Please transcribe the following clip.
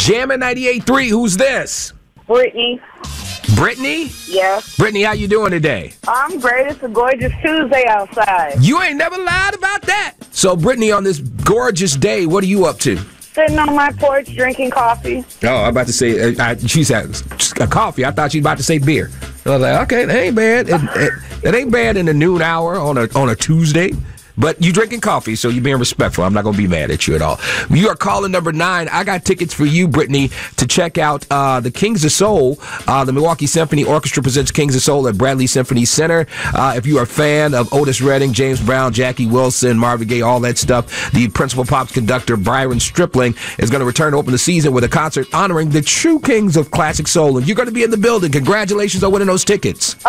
Jammin' 98.3, who's this? Brittany. Brittany? Yeah. Brittany, how you doing today? I'm great. It's a gorgeous Tuesday outside. You ain't never lied about that. So, Brittany, on this gorgeous day, what are you up to? Sitting on my porch drinking coffee. Oh, I'm about to say, she said a coffee. I thought she was about to say beer. I was like, okay, that ain't bad. It ain't bad in the noon hour on a Tuesday. But you drinking coffee, so you're being respectful. I'm not going to be mad at you at all. You are calling number 9. I got tickets for you, Brittany, to check out the Kings of Soul. The Milwaukee Symphony Orchestra presents Kings of Soul at Bradley Symphony Center. If you are a fan of Otis Redding, James Brown, Jackie Wilson, Marvin Gaye, all that stuff, the Principal Pops conductor, Byron Stripling, is going to return to open the season with a concert honoring the true kings of classic soul. And you're going to be in the building. Congratulations on winning those tickets.